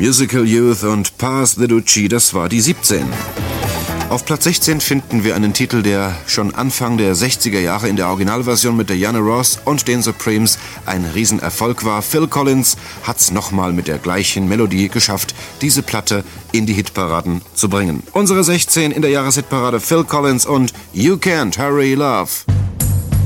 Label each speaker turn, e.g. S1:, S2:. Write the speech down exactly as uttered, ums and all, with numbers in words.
S1: Musical Youth und Pass the Duchy, das war die siebzehn. Auf Platz sechzehn finden wir einen Titel, der schon Anfang der sechziger Jahre in der Originalversion mit Diana Ross und den Supremes ein Riesenerfolg war. Phil Collins hat's nochmal mit der gleichen Melodie geschafft, diese Platte in die Hitparaden zu bringen. Unsere sechzehn in der Jahreshitparade: Phil Collins und You Can't Hurry Love.